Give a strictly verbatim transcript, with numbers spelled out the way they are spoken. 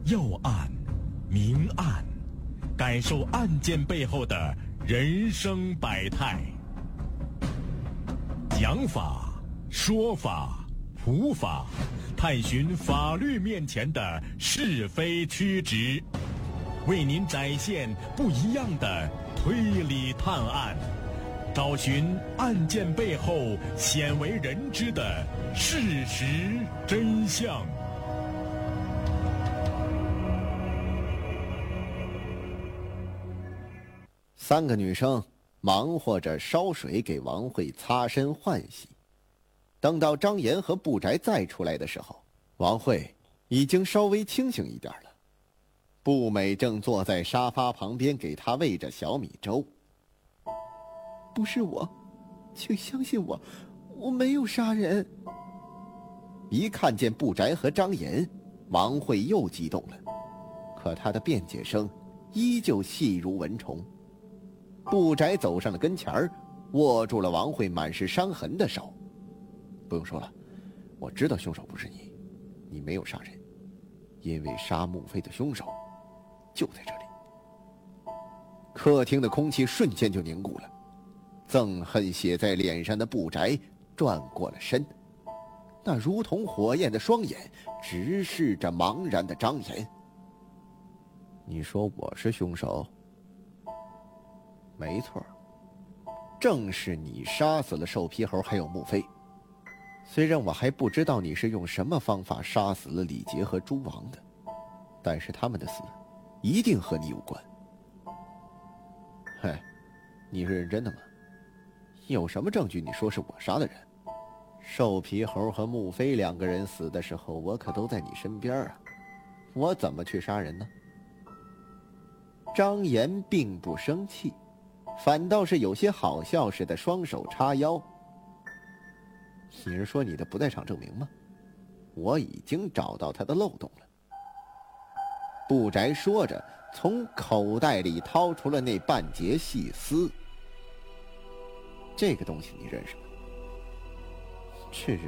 要案、明案，感受案件背后的人生百态。讲法、说法、普法，探寻法律面前的是非曲直，为您展现不一样的推理探案，找寻案件背后鲜为人知的事实真相。 三个女生忙活着烧水给王慧擦身换洗。等到张岩和布宅再出来的时候，王慧已经稍微清醒一点了。步美正坐在沙发旁边给她喂着小米粥。 不是我，请相信我，我没有杀人。 一看见布宅和张岩，王慧又激动了，可她的辩解声依旧细如蚊虫。布宅走上了跟前儿，握住了王慧满是伤痕的手。不用说了，我知道凶手不是你，你没有杀人，因为杀穆飞的凶手就在这里。客厅的空气瞬间就凝固了，憎恨写在脸上的布宅转过了身，那如同火焰的双眼直视着茫然的张岩。你说我是凶手？没错，正是你杀死了瘦皮猴还有穆飞。虽然我还不知道你是用什么方法杀死了李杰和朱王的，但是他们的死一定和你有关。嗨，你是认真的吗？有什么证据你说是我杀的人？瘦皮猴和穆飞两个人死的时候，我可都在你身边啊，我怎么去杀人呢？张岩并不生气，反倒是有些好笑似的双手叉腰。你是说你的不在场证明吗？我已经找到他的漏洞了。布宅说着，从口袋里掏出了那半截细丝。这个东西你认识吗？这是